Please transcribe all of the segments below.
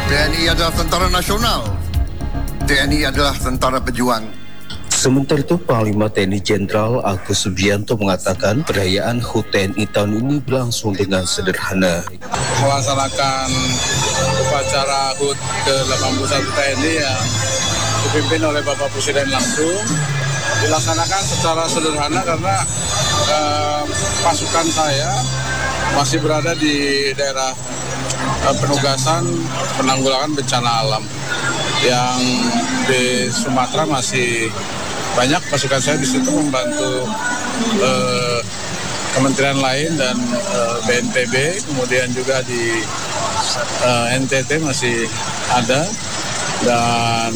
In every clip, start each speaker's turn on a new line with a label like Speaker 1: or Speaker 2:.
Speaker 1: TNI adalah tentara nasional. TNI adalah tentara pejuang.
Speaker 2: Sementara itu, Panglima TNI Jenderal Agus Subianto mengatakan perayaan HUT TNI tahun ini berlangsung dengan sederhana.
Speaker 3: Melaksanakan upacara HUT ke-81 TNI yang dipimpin oleh Bapak Presiden langsung dilaksanakan secara sederhana karena pasukan saya masih berada di daerah penugasan penanggulangan bencana alam. Yang di Sumatera masih banyak pasukan saya di situ membantu kementerian lain dan BNPB, kemudian juga di NTT masih ada, dan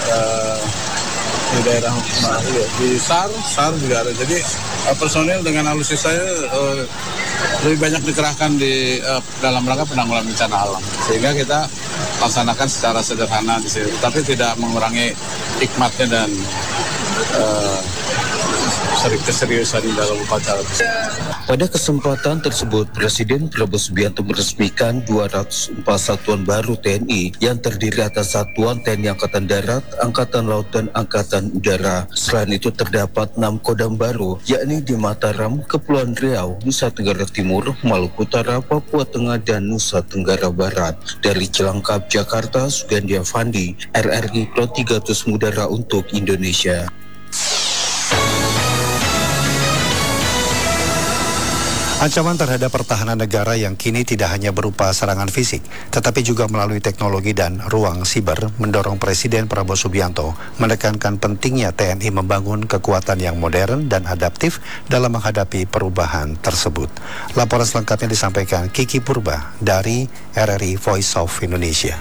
Speaker 3: di daerah di SAR juga ada. Jadi personil dengan alutsista saya lebih banyak dikerahkan di dalam rangka penanggulangan bencana alam, sehingga kita laksanakan secara sederhana di sini, tapi tidak mengurangi hikmatnya dan keseriusan dalam upacara.
Speaker 2: Pada kesempatan tersebut, Presiden Prabowo Subianto meresmikan 204 satuan baru TNI yang terdiri atas satuan TNI Angkatan Darat, Angkatan Laut, dan Angkatan Udara. Selain itu terdapat 6 kodam baru, yakni di Mataram, Kepulauan Riau, Nusa Tenggara Timur, Maluku Utara, Papua Tengah, dan Nusa Tenggara Barat. Dari Cilangkap, Jakarta, Sugandi Avandi, RRI Pro 300 Mudara untuk Indonesia.
Speaker 4: Ancaman terhadap pertahanan negara yang kini tidak hanya berupa serangan fisik, tetapi juga melalui teknologi dan ruang siber mendorong Presiden Prabowo Subianto menekankan pentingnya TNI membangun kekuatan yang modern dan adaptif dalam menghadapi perubahan tersebut. Laporan selengkapnya disampaikan Kiki Purba dari RRI Voice of Indonesia.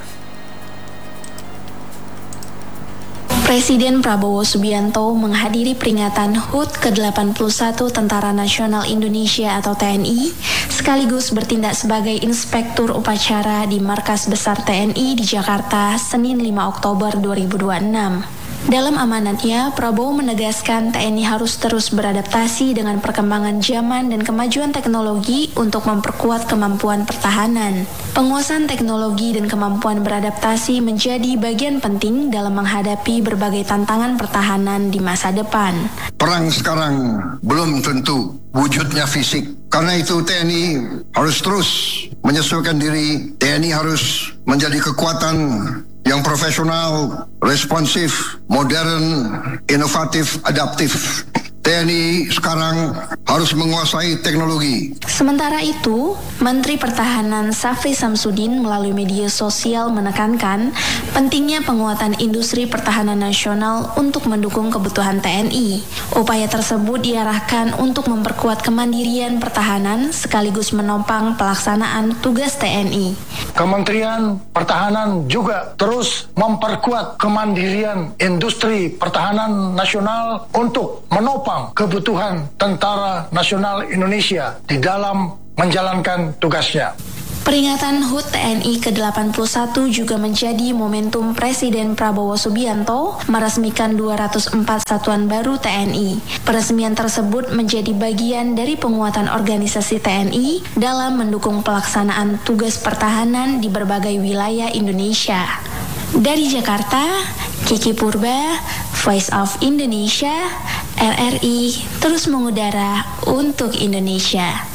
Speaker 5: Presiden Prabowo Subianto menghadiri peringatan HUT ke-81 Tentara Nasional Indonesia atau TNI, sekaligus bertindak sebagai inspektur upacara di Markas Besar TNI di Jakarta, Senin 5 Oktober 2026. Dalam amanatnya, Prabowo menegaskan TNI harus terus beradaptasi dengan perkembangan zaman dan kemajuan teknologi untuk memperkuat kemampuan pertahanan. Penguasaan teknologi dan kemampuan beradaptasi menjadi bagian penting dalam menghadapi berbagai tantangan pertahanan di masa depan.
Speaker 1: Perang sekarang belum tentu wujudnya fisik. Karena itu TNI harus terus menyesuaikan diri. TNI harus menjadi kekuatan yang profesional, responsif, modern, inovatif, adaptif. TNI sekarang harus menguasai teknologi.
Speaker 5: Sementara itu, Menteri Pertahanan Safri Samsudin melalui media sosial menekankan pentingnya penguatan industri pertahanan nasional untuk mendukung kebutuhan TNI. Upaya tersebut diarahkan untuk memperkuat kemandirian pertahanan sekaligus menopang pelaksanaan tugas TNI.
Speaker 6: Kementerian Pertahanan juga terus memperkuat kemandirian industri pertahanan nasional untuk menopang kebutuhan Tentara Nasional Indonesia di dalam menjalankan tugasnya.
Speaker 5: Peringatan HUT TNI ke-81 juga menjadi momentum Presiden Prabowo Subianto meresmikan 204 satuan baru TNI. Peresmian tersebut menjadi bagian dari penguatan organisasi TNI dalam mendukung pelaksanaan tugas pertahanan di berbagai wilayah Indonesia. Dari Jakarta, Kiki Purba, Voice of Indonesia, RRI terus mengudara untuk Indonesia.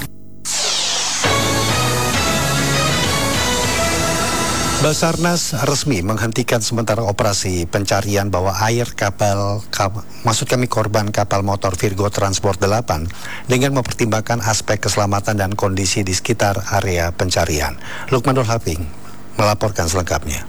Speaker 4: Basarnas resmi menghentikan sementara operasi pencarian bawah air korban kapal motor Virgo Transport 8 dengan mempertimbangkan aspek keselamatan dan kondisi di sekitar area pencarian. Lukmanul Hafing melaporkan selengkapnya.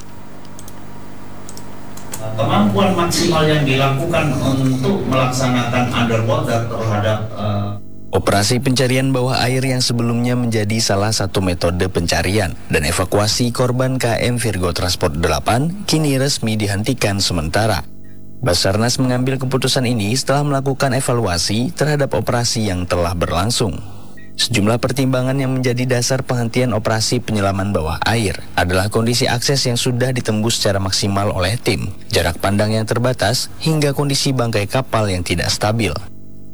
Speaker 7: Kemampuan maksimal yang dilakukan untuk melaksanakan underwater terhadap
Speaker 8: operasi pencarian bawah air yang sebelumnya menjadi salah satu metode pencarian dan evakuasi korban KM Virgo Transport 8 kini resmi dihentikan sementara. Basarnas mengambil keputusan ini setelah melakukan evaluasi terhadap operasi yang telah berlangsung. Sejumlah pertimbangan yang menjadi dasar penghentian operasi penyelaman bawah air adalah kondisi akses yang sudah ditembus secara maksimal oleh tim, jarak pandang yang terbatas, hingga kondisi bangkai kapal yang tidak stabil.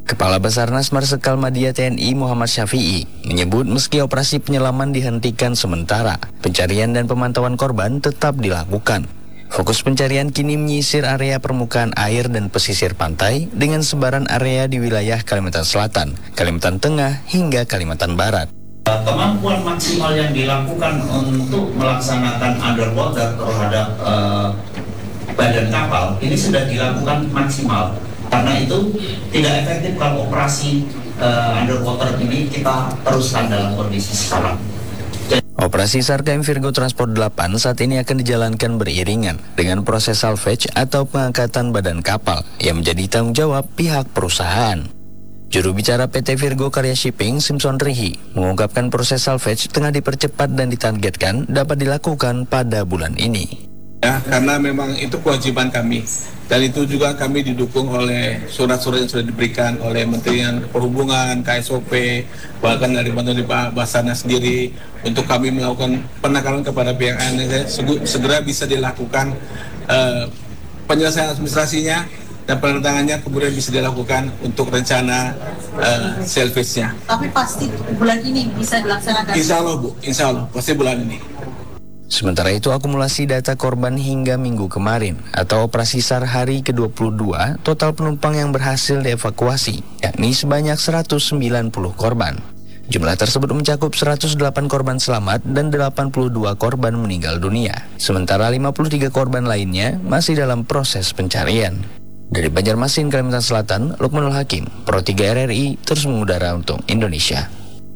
Speaker 8: Kepala Basarnas Marsikal Madya TNI Muhammad Syafi'i menyebut meski operasi penyelaman dihentikan sementara, pencarian dan pemantauan korban tetap dilakukan. Fokus pencarian kini menyisir area permukaan air dan pesisir pantai dengan sebaran area di wilayah Kalimantan Selatan, Kalimantan Tengah hingga Kalimantan Barat.
Speaker 7: Kemampuan maksimal yang dilakukan untuk melaksanakan underwater terhadap badan kapal ini sudah dilakukan maksimal. Karena itu tidak efektif kalau operasi underwater ini kita teruskan dalam kondisi sekarang.
Speaker 8: Operasi SAR KM Virgo Transport 8 saat ini akan dijalankan beriringan dengan proses salvage atau pengangkatan badan kapal yang menjadi tanggung jawab pihak perusahaan. Juru bicara PT Virgo Karya Shipping, Simpson Rihi, mengungkapkan proses salvage tengah dipercepat dan ditargetkan dapat dilakukan pada bulan ini.
Speaker 9: Ya, karena memang itu kewajiban kami, dan itu juga kami didukung oleh surat-surat yang sudah diberikan oleh Menteri Perhubungan, KSOP, bahkan dari Pak Basarnas sendiri untuk kami melakukan penekanan kepada pihak ANS segera bisa dilakukan penyelesaian administrasinya dan penandatangannya kemudian bisa dilakukan untuk rencana salvage-nya.
Speaker 10: Tapi pasti bulan ini bisa dilaksanakan?
Speaker 9: Insya Allah Bu, insya Allah pasti bulan ini.
Speaker 8: Sementara itu, akumulasi data korban hingga minggu kemarin atau operasi SAR hari ke-22, total penumpang yang berhasil dievakuasi, yakni sebanyak 190 korban. Jumlah tersebut mencakup 108 korban selamat dan 82 korban meninggal dunia. Sementara 53 korban lainnya masih dalam proses pencarian. Dari Banjarmasin, Kalimantan Selatan, Lukmanul Hakim, Pro 3 RRI, terus mengudara untuk Indonesia.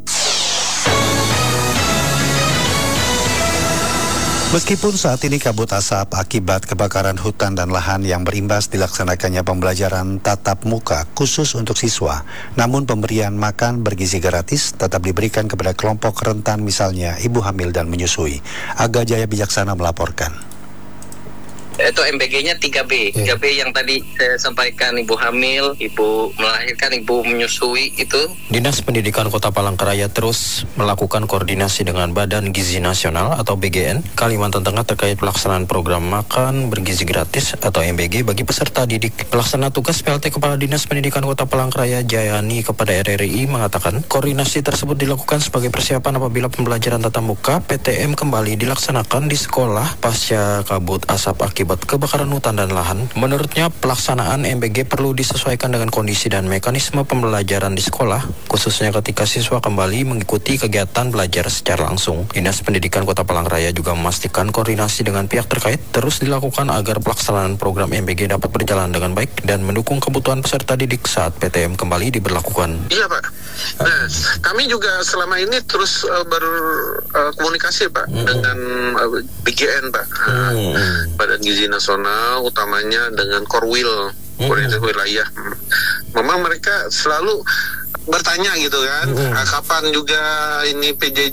Speaker 4: Meskipun saat ini kabut asap akibat kebakaran hutan dan lahan yang berimbas dilaksanakannya pembelajaran tatap muka khusus untuk siswa, namun pemberian makan bergizi gratis tetap diberikan kepada kelompok rentan, misalnya ibu hamil dan menyusui. Aga Jaya Bijaksana melaporkan.
Speaker 11: Itu MBG-nya 3B. 3B yang tadi saya sampaikan, ibu hamil, ibu melahirkan, ibu menyusui itu.
Speaker 12: Dinas Pendidikan Kota Palangkaraya terus melakukan koordinasi dengan Badan Gizi Nasional atau BGN Kalimantan Tengah terkait pelaksanaan program makan bergizi gratis atau MBG bagi peserta didik. Pelaksana tugas PLT Kepala Dinas Pendidikan Kota Palangkaraya Jayani kepada RRI mengatakan koordinasi tersebut dilakukan sebagai persiapan apabila pembelajaran tatap muka PTM kembali dilaksanakan di sekolah pasca kabut asap akibat kebakaran hutan dan lahan. Menurutnya, pelaksanaan MBG perlu disesuaikan dengan kondisi dan mekanisme pembelajaran di sekolah, khususnya ketika siswa kembali mengikuti kegiatan belajar secara langsung. Dinas Pendidikan Kota Palangkaraya juga memastikan koordinasi dengan pihak terkait terus dilakukan agar pelaksanaan program MBG dapat berjalan dengan baik dan mendukung kebutuhan peserta didik saat PTM kembali diberlakukan.
Speaker 13: Iya Pak, nah kami juga selama ini terus berkomunikasi Pak dengan BGN Pak, Badan Gizi Nasional, utamanya dengan Korwil, Koordinator Wilayah. Memang mereka selalu bertanya gitu kan, kapan juga ini PJJ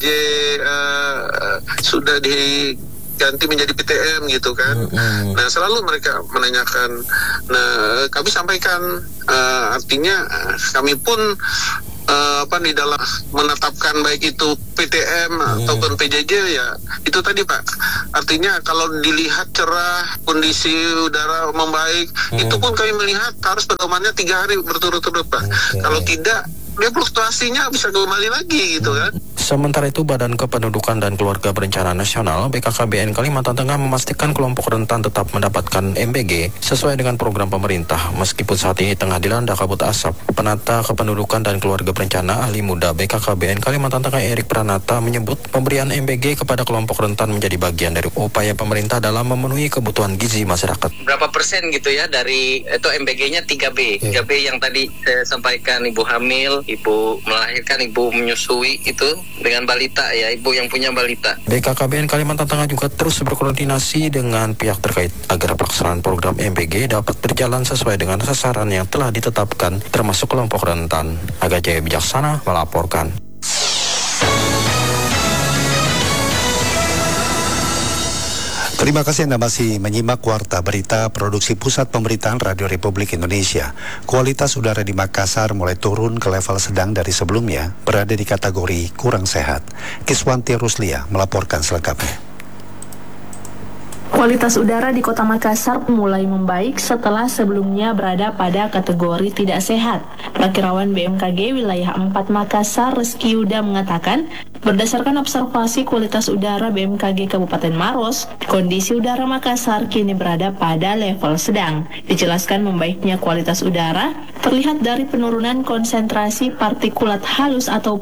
Speaker 13: sudah diganti menjadi PTM gitu kan. Nah selalu mereka menanyakan. Nah kami sampaikan, artinya kami pun di dalam menetapkan baik itu PTM ataupun PJJ ya itu tadi Pak, artinya kalau dilihat cerah, kondisi udara membaik, itu pun kami melihat harus pedomannya 3 hari berturut-turut Pak. Kalau tidak, dia fluktuasinya bisa kembali lagi gitu kan.
Speaker 12: Sementara itu, Badan Kependudukan dan Keluarga Berencana Nasional BKKBN Kalimantan Tengah memastikan kelompok rentan tetap mendapatkan MBG sesuai dengan program pemerintah. Meskipun saat ini tengah dilanda kabut asap, Penata Kependudukan dan Keluarga Berencana Ahli Muda BKKBN Kalimantan Tengah Erik Pranata menyebut pemberian MBG kepada kelompok rentan menjadi bagian dari upaya pemerintah dalam memenuhi kebutuhan gizi masyarakat.
Speaker 11: Berapa persen gitu ya dari itu MBG-nya 3B. 3B yang tadi saya sampaikan, ibu hamil, ibu melahirkan, ibu menyusui itu dengan balita ya, ibu yang punya balita.
Speaker 12: BKKBN Kalimantan Tengah juga terus berkoordinasi dengan pihak terkait agar pelaksanaan program MBG dapat berjalan sesuai dengan sasaran yang telah ditetapkan termasuk kelompok rentan. Aga Jaya Bijaksana melaporkan.
Speaker 4: Terima kasih Anda masih menyimak Warta Berita Produksi Pusat Pemberitaan Radio Republik Indonesia. Kualitas udara di Makassar mulai turun ke level sedang dari sebelumnya, berada di kategori kurang sehat. Kiswanti Ruslia melaporkan selengkapnya.
Speaker 5: Kualitas udara di Kota Makassar mulai membaik setelah sebelumnya berada pada kategori tidak sehat. Prakirawan BMKG Wilayah 4 Makassar, Reski Yuda mengatakan, berdasarkan observasi kualitas udara BMKG Kabupaten Maros, kondisi udara Makassar kini berada pada level sedang. Dijelaskan membaiknya kualitas udara terlihat dari penurunan konsentrasi partikulat halus atau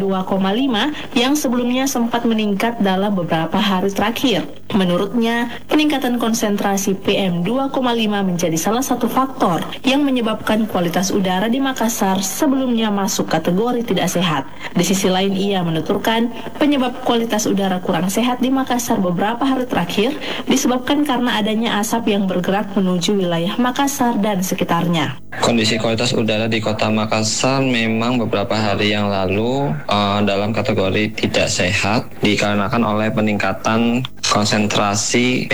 Speaker 5: PM2,5 yang sebelumnya sempat meningkat dalam beberapa hari terakhir. Menurutnya, peningkatan konsentrasi PM2,5 menjadi salah satu faktor yang menyebabkan kualitas udara di Makassar sebelumnya masuk kategori tidak sehat. Di sisi lain, ia menuturkan penyebab kualitas udara kurang sehat di Makassar beberapa hari terakhir disebabkan karena adanya asap yang bergerak menuju wilayah Makassar dan sekitarnya.
Speaker 14: Kondisi kualitas udara di Kota Makassar memang beberapa hari yang lalu dalam kategori tidak sehat dikarenakan oleh peningkatan konsentrasi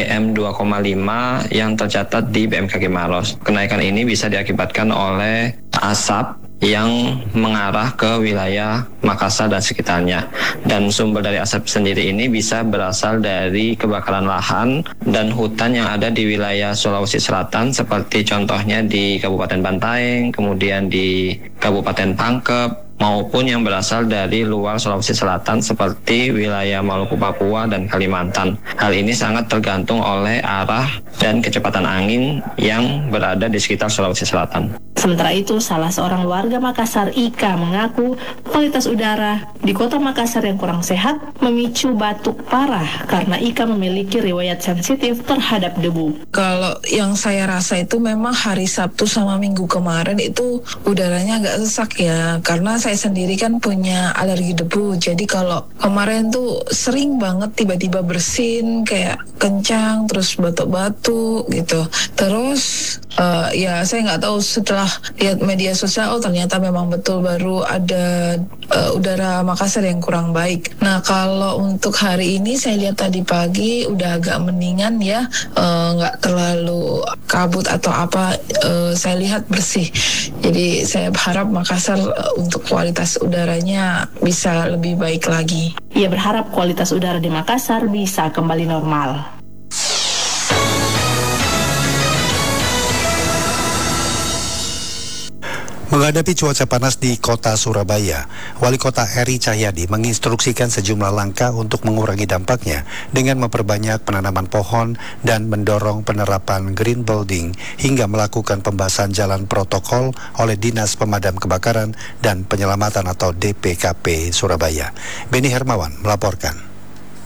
Speaker 14: PM2,5 yang tercatat di BMKG Maros. Kenaikan ini bisa diakibatkan oleh asap yang mengarah ke wilayah Makassar dan sekitarnya. Dan sumber dari asap sendiri ini bisa berasal dari kebakaran lahan dan hutan yang ada di wilayah Sulawesi Selatan, seperti contohnya di Kabupaten Bantaeng, kemudian di Kabupaten Pangkep, maupun yang berasal dari luar Sulawesi Selatan seperti wilayah Maluku, Papua, dan Kalimantan. Hal ini sangat tergantung oleh arah dan kecepatan angin yang berada di sekitar Sulawesi Selatan.
Speaker 5: Sementara itu, salah seorang warga Makassar, Ika, mengaku kualitas udara di Kota Makassar yang kurang sehat memicu batuk parah karena Ika memiliki riwayat sensitif terhadap debu.
Speaker 15: Kalau yang saya rasa itu memang hari Sabtu sama Minggu kemarin itu udaranya agak sesak ya, karena saya sendiri kan punya alergi debu. Jadi kalau kemarin tuh sering banget tiba-tiba bersin kayak kencang, terus batuk-batuk gitu. Terus ya saya nggak tahu, setelah lihat media sosial, oh ternyata memang betul baru ada udara Makassar yang kurang baik. Nah kalau untuk hari ini saya lihat tadi pagi udah agak mendingan ya, nggak terlalu kabut atau apa, saya lihat bersih. Jadi saya berharap Makassar untuk kualitas udaranya bisa lebih baik lagi.
Speaker 5: Ia berharap kualitas udara di Makassar bisa kembali normal.
Speaker 4: Menghadapi cuaca panas di kota Surabaya, Wali Kota Eri Cahyadi menginstruksikan sejumlah langkah untuk mengurangi dampaknya dengan memperbanyak penanaman pohon dan mendorong penerapan green building hingga melakukan pembahasan jalan protokol oleh Dinas Pemadam Kebakaran dan Penyelamatan atau DPKP Surabaya. Beni Hermawan melaporkan.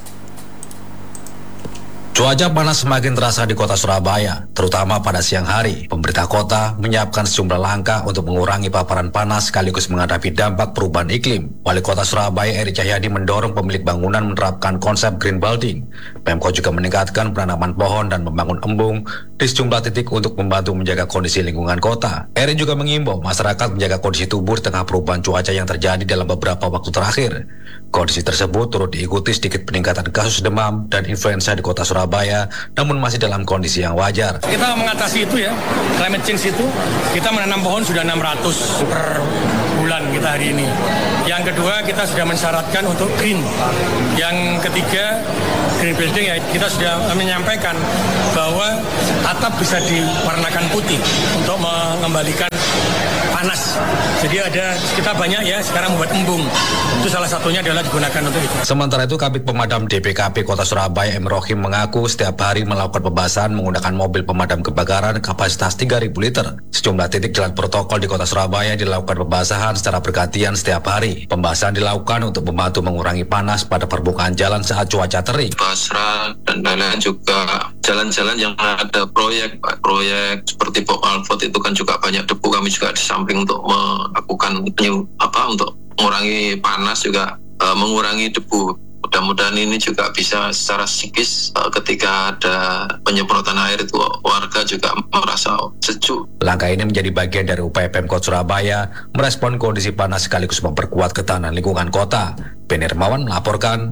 Speaker 16: Cuaca panas semakin terasa di kota Surabaya, terutama pada siang hari. Pemerintah kota menyiapkan sejumlah langkah untuk mengurangi paparan panas sekaligus menghadapi dampak perubahan iklim. Wali Kota Surabaya Eri Cahyadi mendorong pemilik bangunan menerapkan konsep green building. Pemkot juga meningkatkan penanaman pohon dan membangun embung di sejumlah titik untuk membantu menjaga kondisi lingkungan kota. Eri juga mengimbau masyarakat menjaga kondisi tubuh di tengah perubahan cuaca yang terjadi dalam beberapa waktu terakhir. Kondisi tersebut turut diikuti sedikit peningkatan kasus demam dan influenza di kota Surabaya, namun masih dalam kondisi yang wajar.
Speaker 17: Kita mengatasi itu ya, climate change itu, kita menanam pohon sudah 600 per bulan kita hari ini. Yang kedua, kita sudah mensyaratkan untuk green. Yang ketiga, green building ya, kita sudah menyampaikan bahwa atap bisa diwarnakan putih untuk mengembalikan panas. Jadi kita banyak ya sekarang membuat embung. Itu salah satunya adalah digunakan untuk itu.
Speaker 16: Sementara itu, Kabid Pemadam DPKP Kota Surabaya M. Rohim mengaku setiap hari melakukan pembahasan menggunakan mobil pemadam kebakaran kapasitas 3.000 liter. Sejumlah titik jalan protokol di Kota Surabaya dilakukan pembahasan secara bergantian setiap hari. Pembahasan dilakukan untuk membantu mengurangi panas pada permukaan jalan saat cuaca terik.
Speaker 13: Basra dan lain-lain juga jalan-jalan yang ada proyek seperti Pok Alfot itu kan juga banyak debu. Kami juga di samping untuk melakukan untuk mengurangi panas juga mengurangi debu. Mudah-mudahan ini juga bisa secara psikis ketika ada penyemprotan air itu warga juga merasa sejuk.
Speaker 16: Langkah ini menjadi bagian dari upaya Pemkot Surabaya merespon kondisi panas sekaligus memperkuat ketahanan lingkungan kota. Ben Hermawan melaporkan.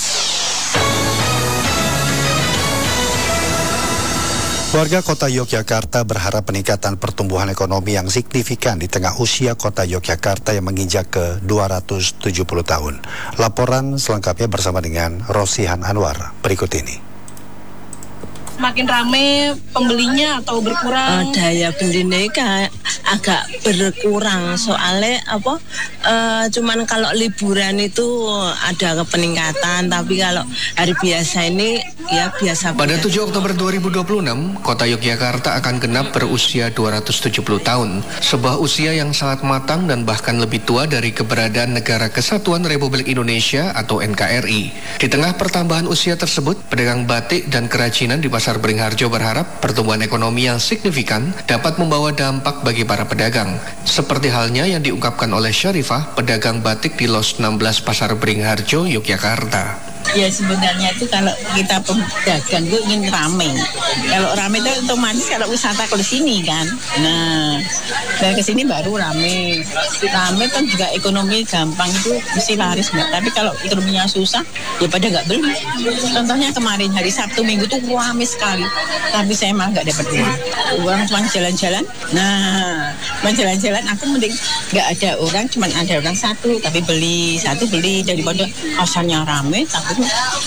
Speaker 4: Warga kota Yogyakarta berharap peningkatan pertumbuhan ekonomi yang signifikan di tengah usia kota Yogyakarta yang menginjak ke 270 tahun. Laporan selengkapnya bersama dengan Rosihan Anwar berikut ini.
Speaker 10: makin rame pembelinya atau berkurang?
Speaker 18: Daya belinya agak berkurang soalnya cuman kalau liburan itu ada peningkatan, tapi kalau hari biasa ini ya biasa.
Speaker 19: Pada 7 Oktober 2026, Kota Yogyakarta akan genap berusia 270 tahun, sebuah usia yang sangat matang dan bahkan lebih tua dari keberadaan Negara Kesatuan Republik Indonesia atau NKRI. Di tengah pertambahan usia tersebut, pedagang batik dan kerajinan di Pasar Beringharjo berharap pertumbuhan ekonomi yang signifikan dapat membawa dampak bagi para pedagang. Seperti halnya yang diungkapkan oleh Syarifah, pedagang batik di Los 16 Pasar Beringharjo, Yogyakarta.
Speaker 20: Ya sebenarnya itu kalau kita pedagang itu ingin ramai. Kalau ramai itu otomatis kalau wisata ke sini kan. Nah, dari ke sini baru ramai. Ramai kan juga ekonomi gampang itu mesti laris Mbak. Tapi kalau ekonominya susah, ya pada nggak beli. Contohnya kemarin hari Sabtu Minggu tuh ramai sekali. Tapi saya malah nggak dapat uang. Orang cuma jalan-jalan. Nah, jalan-jalan aku mending nggak ada orang, cuma ada orang satu. Tapi beli daripada pasarnya ramai. Tapi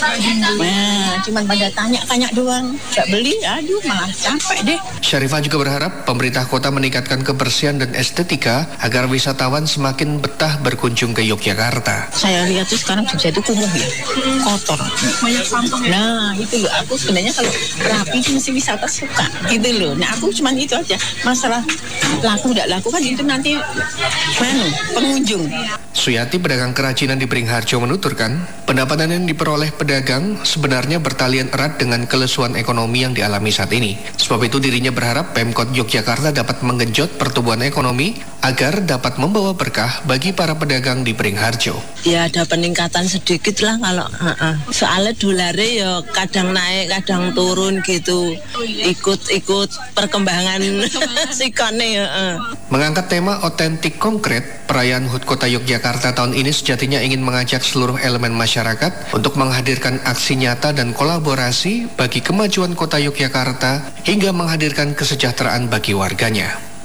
Speaker 20: cuman pada tanya doang, nggak beli, aduh malah capek deh.
Speaker 19: Syarifah juga berharap pemerintah kota meningkatkan kebersihan dan estetika agar wisatawan semakin betah berkunjung ke Yogyakarta.
Speaker 20: Saya lihat tuh sekarang Jogja itu kumuh ya, kotor, banyak sampah ya. Nah itu loh, aku sebenarnya kalau rapi itu mesti wisata suka gitu loh. Nah aku cuman itu aja, masalah laku tidak laku kan itu nanti pengunjung.
Speaker 19: Suyati, pedagang kerajinan di Beringharjo, menuturkan pendapatan yang diperoleh pedagang sebenarnya bertalian erat dengan kelesuan ekonomi yang dialami saat ini. Sebab itu dirinya berharap Pemkot Yogyakarta dapat menggenjot pertumbuhan ekonomi agar dapat membawa berkah bagi para pedagang di Beringharjo.
Speaker 18: Ya ada peningkatan sedikit lah kalau soalnya dolarnya ya kadang naik kadang turun gitu, ikut perkembangan sikone ya.
Speaker 19: Mengangkat tema otentik konkret, perayaan HUT Kota Yogyakarta tahun ini sejatinya ingin mengajak seluruh elemen masyarakat untuk menghadirkan aksi nyata dan kolaborasi bagi kemajuan Kota Yogyakarta hingga menghadirkan kesejahteraan bagi warganya.